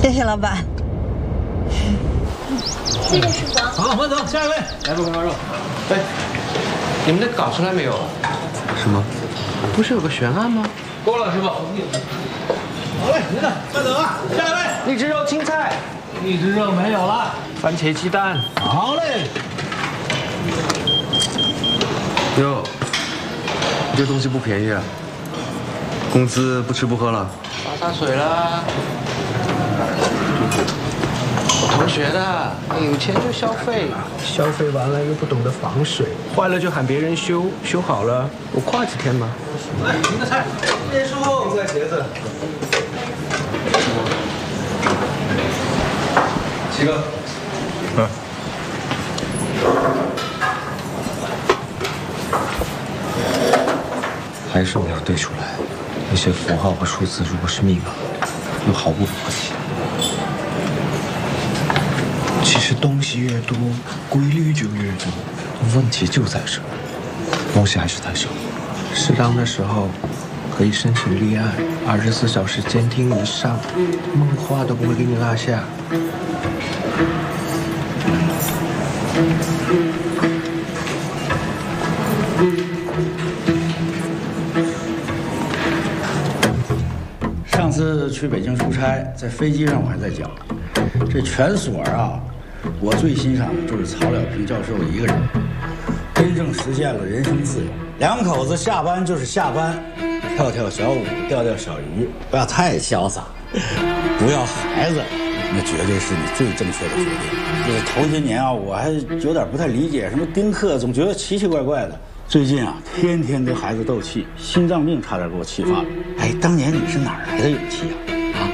谢谢老板。 谢谢师傅。 好，慢走，下一位。 来份红烧肉。哎，你们的稿出来没有？什么？不是有个悬案吗？过了，师傅。 好嘞，您的，慢走啊，下一位。 荔枝肉青菜。 荔枝肉没有了。 番茄鸡蛋。 好嘞。 哟，你这东西不便宜啊！工资不吃不喝了？ 洒水啦。我同学的，有钱就消费，消费完了又不懂得防水，坏了就喊别人修，修好了我跨几天嘛。 来，您的菜。谢谢师傅。青菜茄子。 七哥。还是没有对出来，那些符号和数字如果是密码，又毫不逻辑。其实东西越多，规律就越多，问题就在这儿，东西还是太少。 适当的时候可以申请立案，24小时监听以上，梦话都不会给你落下。 上次去北京出差，在飞机上我还在讲，这全所啊，我最欣赏的就是曹了平教授一个人，真正实现了人生自由。两口子下班就是下班，跳跳小舞，钓钓小鱼，不要太潇洒，不要孩子，那绝对是你最正确的决定。这头些年啊，我还有点不太理解，什么丁克总觉得奇奇怪怪的。最近啊，天天跟孩子斗气，心脏病差点给我气发了。哎，当年你是哪儿来的勇气啊？